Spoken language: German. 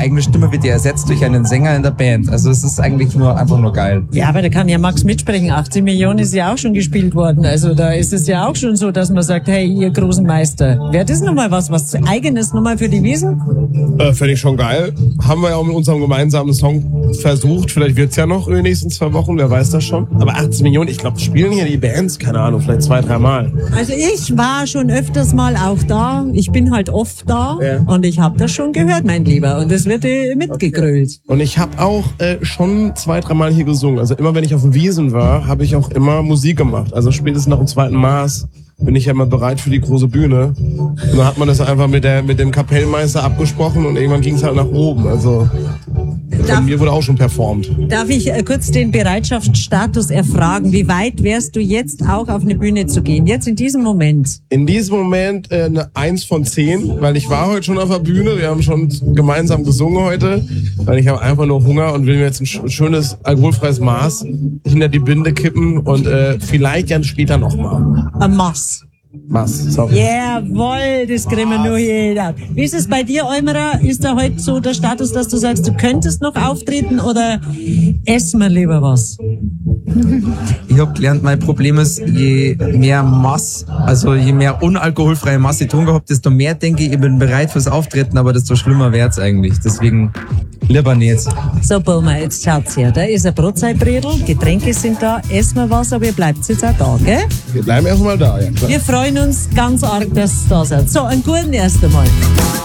eigene Stimme wird ja ersetzt durch einen Sänger in der Band. Also es ist eigentlich einfach nur geil. Ja, aber da kann ja Max mitsprechen. 18 Millionen ist ja auch schon gespielt worden. Also da ist es ja auch schon so, dass man sagt, hey, ihr großen Meister. Wäre das nochmal was Eigenes nochmal für die Wiesn? Fände ich schon geil. Haben wir ja auch mit unserem gemeinsamen Song versucht. Vielleicht wird's ja noch in den nächsten 2 Wochen, wer weiß das schon. Aber 18 Millionen, ich glaube, spielen hier die Bands, keine Ahnung, vielleicht 2, 3 Mal. Also ich war schon öfters mal auch da. Ich bin halt oft da und ich habe das schon gehört, mein Lieber. Und es wird mitgegrölt. Und ich habe auch schon 2, 3 Mal hier gesungen. Also immer, wenn ich auf dem Wiesn war, habe ich auch immer Musik gemacht. Also spätestens nach dem 2. Maß bin ich ja immer bereit für die große Bühne. Und dann hat man das einfach mit dem Kapellmeister abgesprochen und irgendwann ging es halt nach oben. Also von mir wurde auch schon performt. Darf ich kurz den Bereitschaftsstatus erfragen? Wie weit wärst du jetzt auch auf eine Bühne zu gehen? Jetzt in diesem Moment? In diesem Moment eine 1 von 10, weil ich war heute schon auf der Bühne. Wir haben schon gemeinsam gesungen heute. Weil ich habe einfach nur Hunger und will mir jetzt ein schönes alkoholfreies Maß hinter die Binde kippen und vielleicht dann später nochmal. Ein Maß. Sorry. Jawohl, das kriegen wir nur jeder. Wie ist es bei dir, Eumerer? Ist da heute so der Status, dass du sagst, du könntest noch auftreten oder essen wir lieber was? Ich habe gelernt, mein Problem ist, je mehr Mass, also je mehr unalkoholfreie Mass ich tun gehabt, desto mehr denke ich bin bereit fürs Auftreten, aber desto schlimmer wird's eigentlich. Deswegen lieber nicht. So, Bulmer, jetzt schaut's her. Da ist ein Brotzeitbredel, Getränke sind da, essen wir was, aber ihr bleibt jetzt auch da, gell? Wir bleiben erstmal da, ja klar. Wir freuen uns ganz arg, dass ihr da seid. So, einen guten ersten Mal.